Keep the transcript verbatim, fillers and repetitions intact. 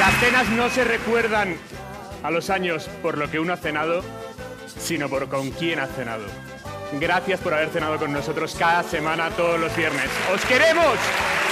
Las cenas no se recuerdan a los años por lo que uno ha cenado, sino por con quién ha cenado. Gracias por haber cenado con nosotros cada semana, todos los viernes. ¡Os queremos!